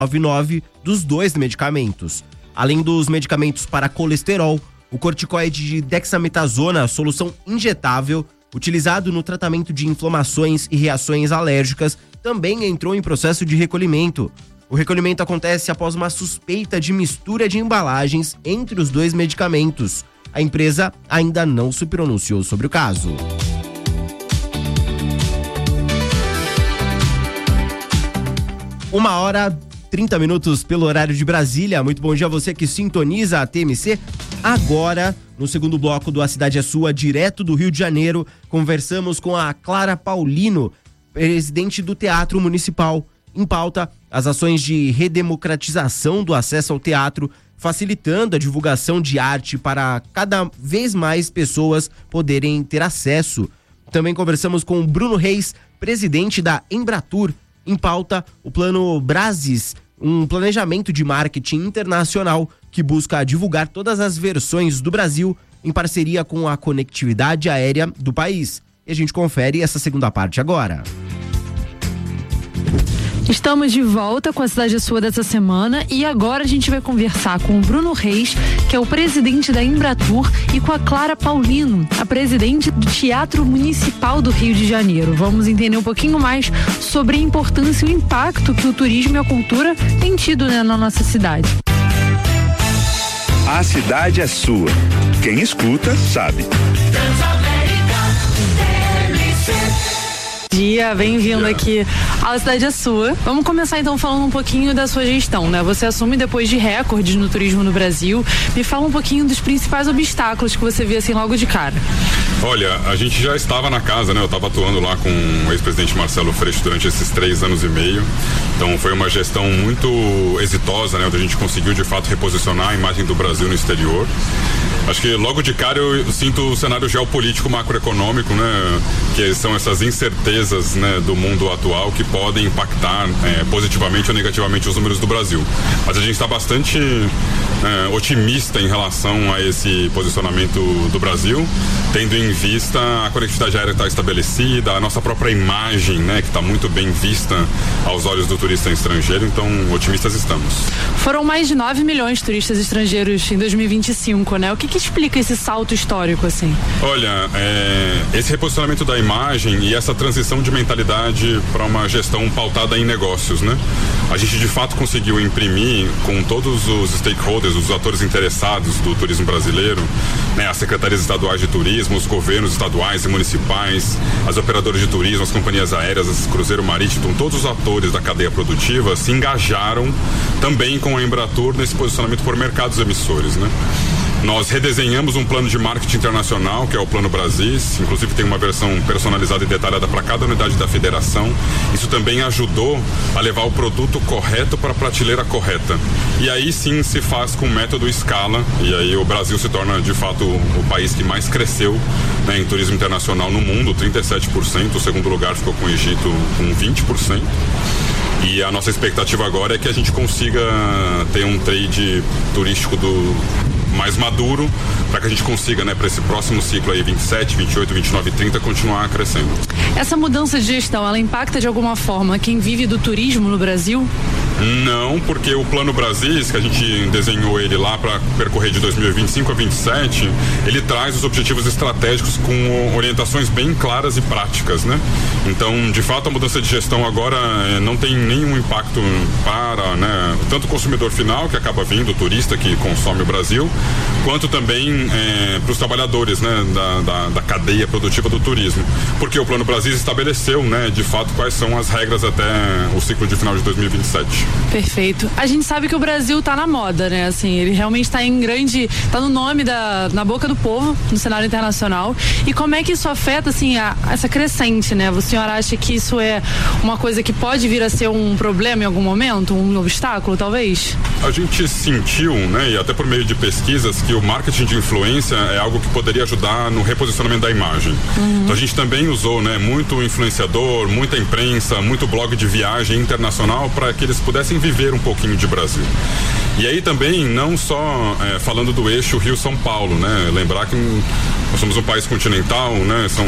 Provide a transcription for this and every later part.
99 dos 2 medicamentos. Além dos medicamentos para colesterol, o corticoide de dexametasona, solução injetável, utilizado no tratamento de inflamações e reações alérgicas, também entrou em processo de recolhimento. O recolhimento acontece após uma suspeita de mistura de embalagens entre os 2 medicamentos. A empresa ainda não se pronunciou sobre o caso. Uma hora 30 minutos pelo horário de Brasília. Muito bom dia a você que sintoniza a TMC. Agora, no segundo bloco do A Cidade é Sua, direto do Rio de Janeiro, conversamos com a Clara Paulino, presidente do Teatro Municipal. Em pauta, as ações de redemocratização do acesso ao teatro, facilitando a divulgação de arte para cada vez mais pessoas poderem ter acesso. Também conversamos com o Bruno Reis, presidente da Embratur. Em pauta, o Plano Brasis, um planejamento de marketing internacional que busca divulgar todas as versões do Brasil em parceria com a conectividade aérea do país. E a gente confere essa segunda parte agora. Estamos de volta com a Cidade é Sua dessa semana e agora a gente vai conversar com o Bruno Reis, que é o presidente da Embratur, e com a Clara Paulino, a presidente do Teatro Municipal do Rio de Janeiro. Vamos entender um pouquinho mais sobre a importância e o impacto que o turismo e a cultura têm tido, né, na nossa cidade. A cidade é sua. Quem escuta, sabe. Dia, bem-vindo aqui à Cidade é Sua. Vamos começar então falando um pouquinho da sua gestão, né? Você assume depois de recordes no turismo no Brasil. Me fala um pouquinho dos principais obstáculos que você vê assim logo de cara. Olha, a gente já estava na casa, né? Eu estava atuando lá com o ex-presidente Marcelo Freixo durante esses 3 anos e meio. Então foi uma gestão muito exitosa, né? Onde a gente conseguiu de fato reposicionar a imagem do Brasil no exterior. Acho que logo de cara eu sinto o cenário geopolítico macroeconômico, né? Que são essas incertezas, né, do mundo atual que podem impactar positivamente ou negativamente os números do Brasil. Mas a gente está bastante otimista em relação a esse posicionamento do Brasil, tendo em vista a conectividade aérea que está estabelecida, a nossa própria imagem, né, que está muito bem vista aos olhos do turista estrangeiro. Então, otimistas estamos. Foram mais de 9 milhões de turistas estrangeiros em 2025, né? O que explica esse salto histórico, assim? Olha, esse reposicionamento da imagem e essa transição de mentalidade para uma gestão pautada em negócios, né? A gente de fato conseguiu imprimir com todos os stakeholders, os atores interessados do turismo brasileiro, né? As secretarias estaduais de turismo, os governos estaduais e municipais, as operadoras de turismo, as companhias aéreas, as cruzeiro marítimo, todos os atores da cadeia produtiva se engajaram também com a Embratur nesse posicionamento por mercados emissores, né? Nós redesenhamos um plano de marketing internacional, que é o Plano Brasis, inclusive tem uma versão personalizada e detalhada para cada unidade da federação. Isso também ajudou a levar o produto correto para a prateleira correta. E aí sim se faz com o método escala, e aí o Brasil se torna de fato o país que mais cresceu, né, em turismo internacional no mundo, 37%, o segundo lugar ficou com o Egito com 20%. E a nossa expectativa agora é que a gente consiga ter um trade turístico mais maduro, para que a gente consiga, né, para esse próximo ciclo aí, 27, 28, 29 e 30, continuar crescendo. Essa mudança de gestão, ela impacta de alguma forma quem vive do turismo no Brasil? Não, porque o Plano Brasis, que a gente desenhou ele lá para percorrer de 2025 a 27, ele traz os objetivos estratégicos com orientações bem claras e práticas, né? Então, de fato, a mudança de gestão agora não tem nenhum impacto para, né, tanto o consumidor final, que acaba vindo, o turista que consome o Brasil, quanto também para os trabalhadores, né, da cadeia produtiva do turismo. Porque o Plano Brasis estabeleceu, né, de fato, quais são as regras até o ciclo de final de 2027. Perfeito. A gente sabe que o Brasil tá na moda, né? Assim, ele realmente tá tá no nome na boca do povo, no cenário internacional. E como é que isso afeta, assim, essa crescente, né? O senhor acha que isso é uma coisa que pode vir a ser um problema em algum momento? Um obstáculo, talvez? A gente sentiu, né, e até por meio de pesquisas, que o marketing de influência é algo que poderia ajudar no reposicionamento da imagem. Então a gente também usou, né, muito influenciador, muita imprensa, muito blog de viagem internacional para que eles pudessem viver um pouquinho de Brasil. E aí também, não só falando do eixo Rio-São Paulo, né? Lembrar que nós somos um país continental, né? São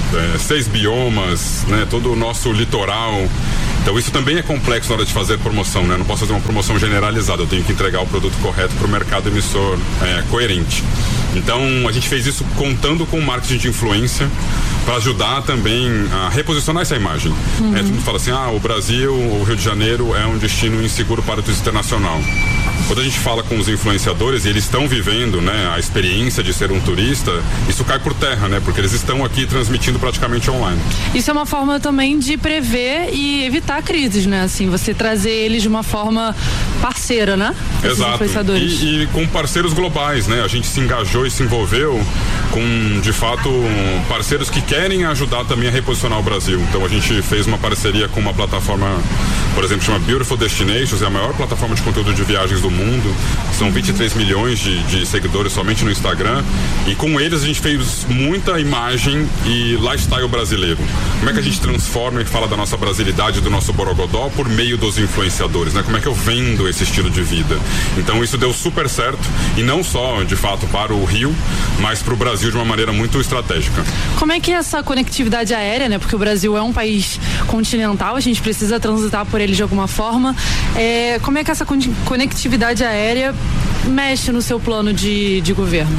6 biomas, né? Todo o nosso litoral. Então isso também é complexo na hora de fazer promoção, né? Não posso fazer uma promoção generalizada, eu tenho que entregar o produto correto para o mercado emissor coerente. Então a gente fez isso contando com o marketing de influência para ajudar também a reposicionar essa imagem. Todo mundo fala assim, o Brasil, o Rio de Janeiro é um destino inseguro para o turismo internacional. Quando a gente fala com os influenciadores e eles estão vivendo, né, a experiência de ser um turista, isso cai por terra, né? Porque eles estão aqui transmitindo praticamente online. Isso é uma forma também de prever e evitar crises, né? Assim, você trazer eles de uma forma parceira, né? Exato. Influenciadores. E com parceiros globais, né? A gente se engajou e se envolveu com, de fato, parceiros que querem ajudar também a reposicionar o Brasil. Então a gente fez uma parceria com uma plataforma, por exemplo, chama Beautiful Destinations, é a maior plataforma de conteúdo de viagens do mundo. São 23 milhões de seguidores somente no Instagram. E com eles a gente fez muita imagem e lifestyle brasileiro. Como é que a gente transforma e fala da nossa brasilidade, do nosso borogodó por meio dos influenciadores, né? Como é que eu vendo esse estilo de vida? Então isso deu super certo, e não só, de fato, para o Rio, mas para o Brasil de uma maneira muito estratégica. Como é que é essa conectividade aérea, né? Porque o Brasil é um país continental, a gente precisa transitar por ele de alguma forma. Como é que essa conectividade aérea mexe no seu plano de governo?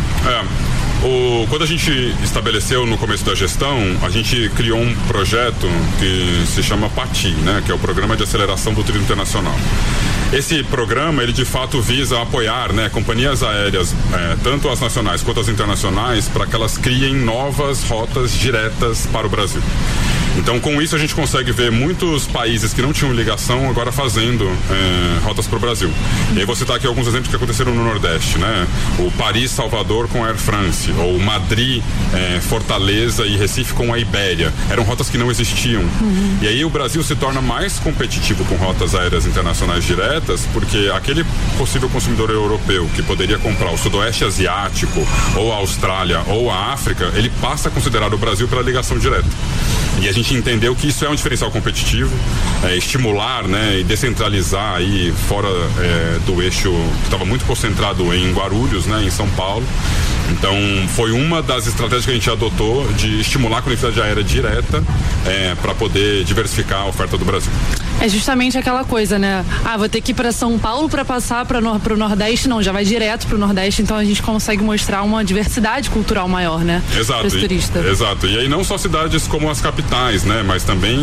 Quando a gente estabeleceu no começo da gestão, a gente criou um projeto que se chama PATI, né? Que é o Programa de Aceleração do Turismo Internacional. Esse programa, ele de fato visa apoiar, né, companhias aéreas, tanto as nacionais quanto as internacionais, para que elas criem novas rotas diretas para o Brasil. Então, com isso, a gente consegue ver muitos países que não tinham ligação agora fazendo rotas para o Brasil. E aí você está aqui alguns exemplos que aconteceram no Nordeste, né? O Paris-Salvador com a Air France, ou Madrid, Fortaleza e Recife com a Ibéria. Eram rotas que não existiam. E aí o Brasil se torna mais competitivo com rotas aéreas internacionais diretas, porque aquele possível consumidor europeu que poderia comprar o Sudoeste Asiático, ou a Austrália, ou a África, ele passa a considerar o Brasil pela ligação direta. E a gente entendeu que isso é um diferencial competitivo, estimular, né, e descentralizar aí fora do eixo que estava muito concentrado em Guarulhos, né, em São Paulo. Então foi uma das estratégias que a gente adotou de estimular a conectividade aérea direta para poder diversificar a oferta do Brasil. É justamente aquela coisa, né? Vou ter que ir para São Paulo para passar para o Nordeste, não, já vai direto para o Nordeste, então a gente consegue mostrar uma diversidade cultural maior, né? Exato. Para esse turista. Exato. E aí não só cidades como as capitais, né? Mas também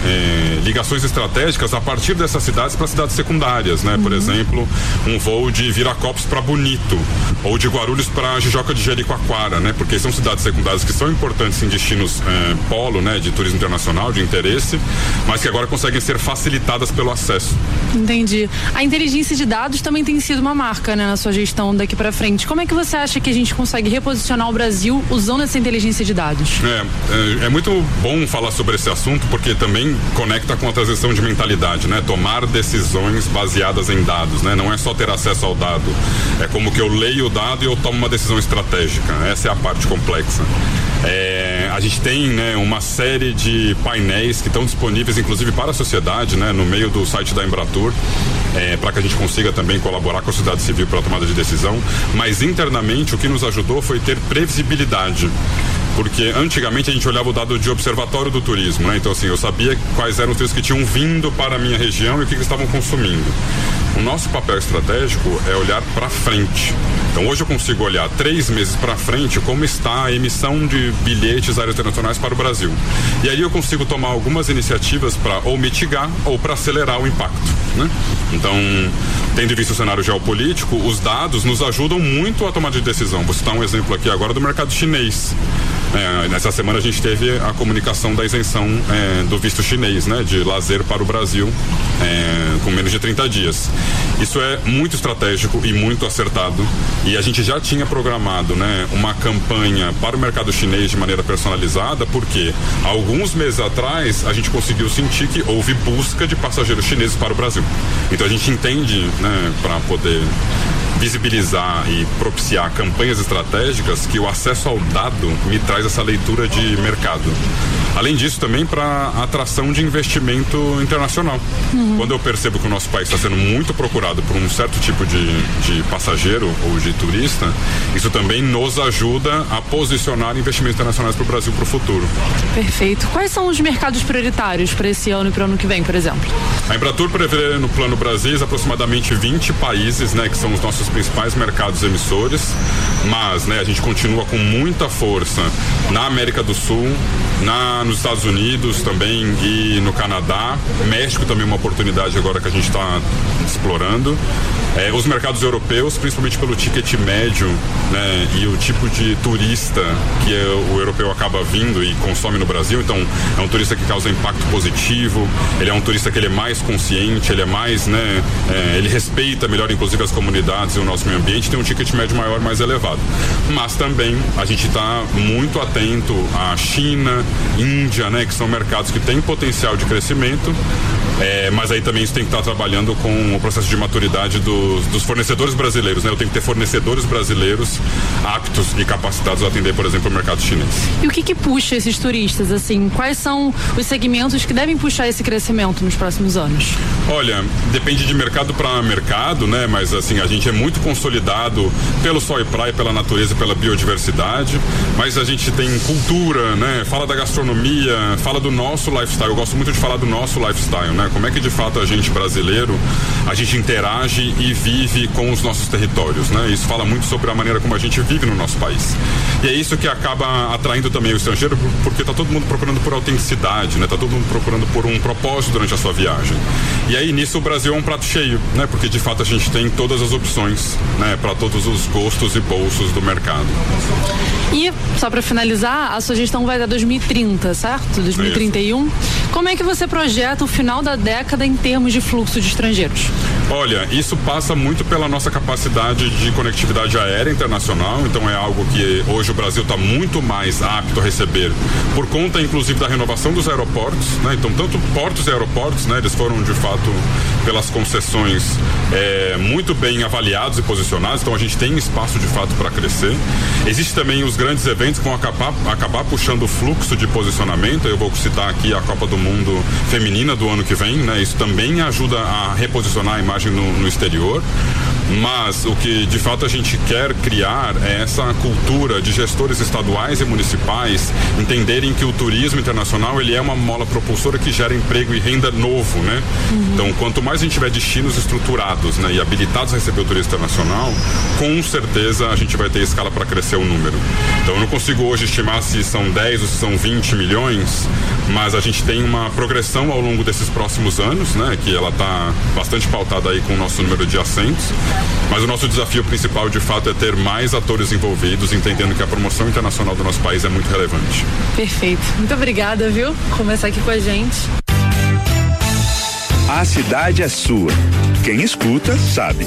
ligações estratégicas a partir dessas cidades para cidades secundárias, né? Por exemplo, um voo de Viracopos para Bonito, ou de Guarulhos para Jijoca de Jericoacoara, né? Porque são cidades secundárias que são importantes em destinos polo, né? De turismo internacional, de interesse, mas que agora conseguem ser facilitadas pelo acesso. Entendi. A inteligência de dados também tem sido uma marca, né, na sua gestão daqui para frente. Como é que você acha que a gente consegue reposicionar o Brasil usando essa inteligência de dados? É muito bom falar sobre esse assunto, porque também conecta com a transição de mentalidade, né? Tomar decisões baseadas em dados, né? Não é só ter acesso ao dado. É como que eu leio o dado e eu tomo uma decisão estratégica. Essa é a parte complexa. A gente tem, né, uma série de painéis que estão disponíveis, inclusive para a sociedade, né, no meio do site da Embratur, para que a gente consiga também colaborar com a sociedade civil para a tomada de decisão. Mas internamente o que nos ajudou foi ter previsibilidade. Porque antigamente a gente olhava o dado de observatório do turismo, né? Então assim, eu sabia quais eram os turistas que tinham vindo para a minha região e o que eles estavam consumindo. O nosso papel estratégico é olhar para frente. Então hoje eu consigo olhar 3 meses para frente como está a emissão de bilhetes aéreos internacionais para o Brasil. E aí eu consigo tomar algumas iniciativas para ou mitigar ou para acelerar o impacto, né? Então, tendo visto o cenário geopolítico, os dados nos ajudam muito a tomar de decisão. Vou citar um exemplo aqui agora do mercado chinês. Nessa semana a gente teve a comunicação da isenção do visto chinês, né, de lazer para o Brasil, com menos de 30 dias. Isso é muito estratégico e muito acertado, e a gente já tinha programado, né, uma campanha para o mercado chinês de maneira personalizada, porque alguns meses atrás a gente conseguiu sentir que houve busca de passageiros chineses para o Brasil. Então a gente entende, né, para poder visibilizar e propiciar campanhas estratégicas que o acesso ao dado me traz essa leitura de mercado. Além disso, também para atração de investimento internacional. Quando eu percebo que o nosso país está sendo muito procurado por um certo tipo de passageiro ou de turista, isso também nos ajuda a posicionar investimentos internacionais para o Brasil para o futuro. Perfeito. Quais são os mercados prioritários para esse ano e para o ano que vem, por exemplo? A Embratur prevê no Plano Brasil aproximadamente 20 países, né, que são os nossos principais mercados emissores, mas, né, a gente continua com muita força na América do Sul, nos Estados Unidos também e no Canadá. México também é uma oportunidade agora que a gente está explorando. Os mercados europeus, principalmente pelo ticket médio, né, e o tipo de turista que o europeu acaba vindo e consome no Brasil. Então, é um turista que causa impacto positivo, ele é um turista que ele é mais consciente, ele é mais, né, ele respeita melhor inclusive as comunidades e o nosso meio ambiente, tem um ticket médio maior, mais elevado. Mas também a gente está muito atento à China, Índia, né, que são mercados que têm potencial de crescimento, mas aí também isso tem que estar trabalhando com o processo de maturidade dos fornecedores brasileiros, né? Eu tenho que ter fornecedores brasileiros aptos e capacitados a atender, por exemplo, o mercado chinês. E o que puxa esses turistas, assim? Quais são os segmentos que devem puxar esse crescimento nos próximos anos? Olha, depende de mercado para mercado, né? Mas assim, a gente é muito consolidado pelo sol e praia, pela natureza, pela biodiversidade, mas a gente tem cultura, né? Fala da gastronomia, fala do nosso lifestyle. Eu gosto muito de falar do nosso lifestyle, né? Como é que de fato a gente brasileiro, a gente interage e vive com os nossos territórios, né? Isso fala muito sobre a maneira como a gente vive no nosso país. E é isso que acaba atraindo também o estrangeiro, porque tá todo mundo procurando por autenticidade, né? Tá todo mundo procurando por um propósito durante a sua viagem. E aí nisso o Brasil é um prato cheio, né? Porque de fato a gente tem todas as opções, né? Para todos os gostos e bolsos do mercado. E, só para finalizar, a sua gestão vai dar 2030, certo? 2031. Como é que você projeta o final da década em termos de fluxo de estrangeiros? Olha, isso passa muito pela nossa capacidade de conectividade aérea internacional, então é algo que hoje o Brasil está muito mais apto a receber, por conta inclusive da renovação dos aeroportos, né? Então tanto portos e aeroportos, né, eles foram de fato pelas concessões muito bem avaliados e posicionados, então a gente tem espaço de fato para crescer. Existem também os grandes eventos que vão acabar puxando o fluxo de posicionamento. Eu vou citar aqui a Copa do Mundo feminina do ano que vem, né? Isso também ajuda a reposicionar a imagem no exterior. Mas o que de fato a gente quer criar é essa cultura de gestores estaduais e municipais entenderem que o turismo internacional ele é uma mola propulsora que gera emprego e renda novo, né? Então, quanto mais a gente tiver destinos estruturados, né, e habilitados a receber o turismo internacional, com certeza a gente vai ter escala para crescer o número. Então, eu não consigo hoje estimar se são 10 ou se são 20 milhões, mas a gente tem uma progressão ao longo desses próximos anos, né, que ela está bastante pautada aí com o nosso número de assentos. Mas o nosso desafio principal, de fato, é ter mais atores envolvidos, entendendo que a promoção internacional do nosso país é muito relevante. Perfeito. Muito obrigada, viu? Por começar aqui com a gente. A cidade é sua. Quem escuta, sabe.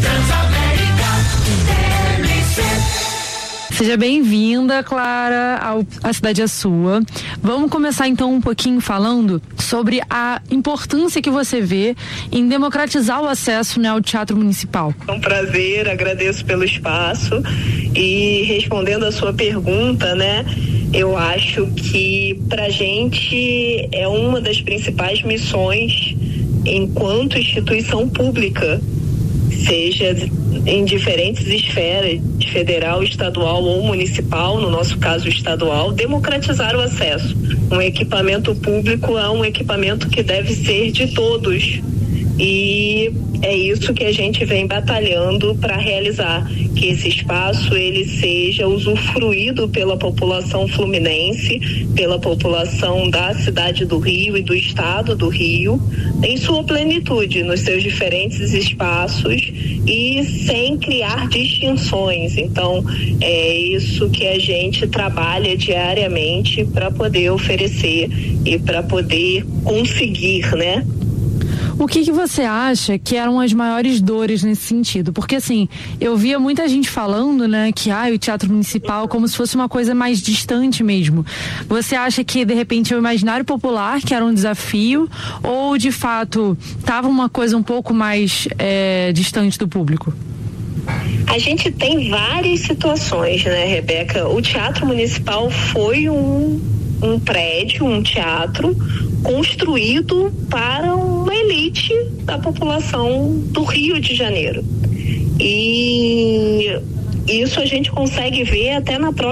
Seja bem-vinda, Clara, A Cidade é Sua. Vamos começar então um pouquinho falando sobre a importância que você vê em democratizar o acesso, né, ao Teatro Municipal. É um prazer, agradeço pelo espaço e respondendo a sua pergunta, né, eu acho que pra gente é uma das principais missões enquanto instituição pública, seja em diferentes esferas, federal, estadual ou municipal, no nosso caso estadual, democratizar o acesso. Um equipamento público é um equipamento que deve ser de todos. E é isso que a gente vem batalhando para realizar, que esse espaço ele seja usufruído pela população fluminense, pela população da cidade do Rio e do estado do Rio, em sua plenitude, nos seus diferentes espaços e sem criar distinções. Então, é isso que a gente trabalha diariamente para poder oferecer e para poder conseguir, né? O que você acha que eram as maiores dores nesse sentido? Porque assim, eu via muita gente falando, né, que o Teatro Municipal como se fosse uma coisa mais distante mesmo. Você acha que de repente é o imaginário popular que era um desafio ou de fato estava uma coisa um pouco mais distante do público? A gente tem várias situações, né, Rebeca? O Teatro Municipal foi um prédio, um teatro construído para uma elite da população do Rio de Janeiro. E isso a gente consegue ver até na própria